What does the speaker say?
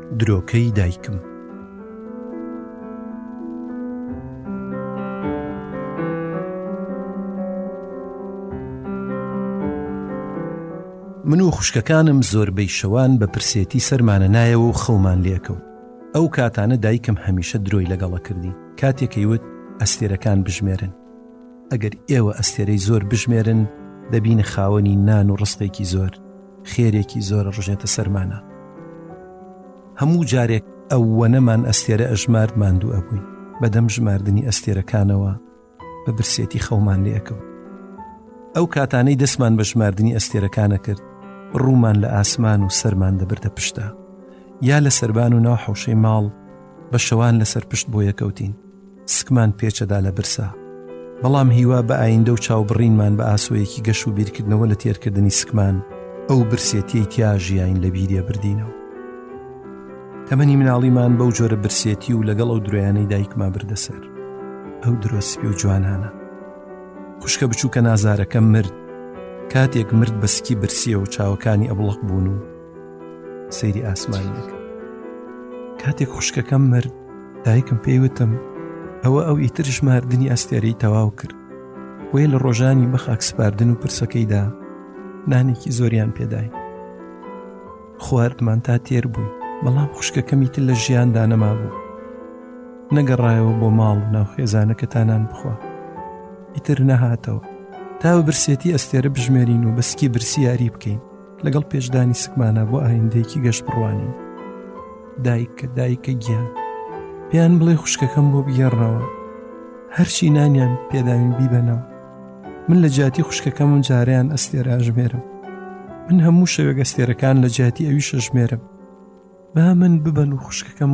درۆکەی دایکم. من و خوشکەکانم زۆربەی شەوان بە پرسێتی سەرمانە نایەوە و خەومان لێکەوت. ئەو کاتانە دایکم هەمیشە درۆی لەگەڵە کردی. کاتێکەیوت ئەستێرەکان بژمێرن. ئەگەر ئێوە ئەستێرەی زۆر بژمێرن دەبینە خاوەنی نان و ڕزقێکی زۆر، خێرێکی زۆر ڕژێتە سەرمانە. هەموو جارێک ئەوەنەمان ئەستێرە ئەژمارد ماندوو ئەبووین. بەدەم ژماردنی ئەستێرەکانەوە بە برسێتی خەومان لێکەوت. ئەو کاتانەی دەستمان بە ژماردنی ئەستێرەکانە کرد، ڕوومان لە ئاسمان و سەرمان دەبردە پشتە، یا لە سەربان و ناو حەوشەی ماڵ بە شەوان لەسەر پشت بۆ یەکەوتین. سکمان پێچەدا لە برسا، بەڵام هیوا بە ئایندە و چاوبڕینمان بە ئاسۆیەکی گەش و بیرکردنەوە لە تێرکردنی سکمان ئەو برسێتیەی تیا ژیاین لە بیریە بردینەوە. تەمەنی مناڵیمان بەو جۆرە برسێتی و لەگەڵ ئەو درۆیانەی دایکما بردەسەر. ئەو درۆسپی و جوانانە. خوشکە بچووکە نازارەکەم مرد. کاتێک مرد بەسکی برسیە و چاوەکانی ئەبڵق بوون و سەیری ئاسمان دەکرد. کاتێک خوشکەکەم مرد، دایکم پێیوتم ئەو ئیتر ژماردنی ئەستێرەی تەواو کرد. وێ لە ڕۆژانی بە خاکسپاردن و پرسەکەیدا نانێکی زۆریان پێداین. خواردمان تا تێر بووین، بەڵام خوشکەکەمی تر لە ژیاندا نەما بوو. نەگەڕایەوە بۆ ماڵ و ناوخێزانەکە تانان بخوا. ئیتر نەهاتەوە تا برسێتی ئەستێرە بژمێرین و بەسکی برسی یاری بکەین لەگەڵ پێشدانی سکمانە بۆ ئایندەیەکی گەشت بڕوانین. دایکە گیان، پێیان بڵێ خوشکەکەم بۆ بگێڕنەوە، هەرچی نانیان پێداوین بیبەنەوە. من لە جاتی خوشکەکەمم جاریان ئەستێرە ئەژمێرم. من هەموو شەوێک ئەستێرەکان لە جاتی ئەویش ئەژمێرم. با من ببەن و خوشکەکەم